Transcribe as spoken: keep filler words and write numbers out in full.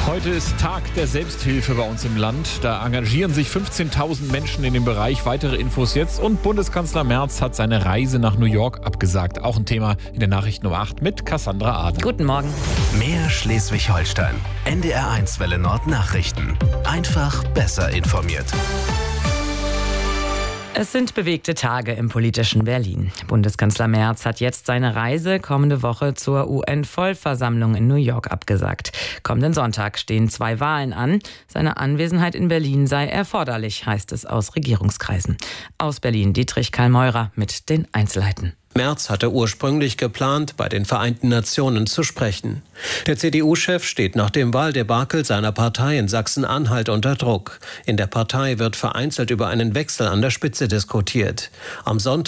Heute ist Tag der Selbsthilfe bei uns im Land. Da engagieren sich fünfzehntausend Menschen in dem Bereich. Weitere Infos jetzt. Und Bundeskanzler Merz hat seine Reise nach New York abgesagt. Auch ein Thema in der Nachrichten um acht mit Cassandra Aden. Guten Morgen. Mehr Schleswig-Holstein. N D R eins Welle Nord Nachrichten. Einfach besser informiert. Es sind bewegte Tage im politischen Berlin. Bundeskanzler Merz hat jetzt seine Reise kommende Woche zur U N-Vollversammlung in New York abgesagt. Kommenden Sonntag stehen zwei Wahlen an. Seine Anwesenheit in Berlin sei erforderlich, heißt es aus Regierungskreisen. Aus Berlin Dietrich Karl-Meurer mit den Einzelheiten. Merz hatte ursprünglich geplant, bei den Vereinten Nationen zu sprechen. Der C D U-Chef steht nach dem Wahldebakel seiner Partei in Sachsen-Anhalt unter Druck. In der Partei wird vereinzelt über einen Wechsel an der Spitze diskutiert. Am Sonntag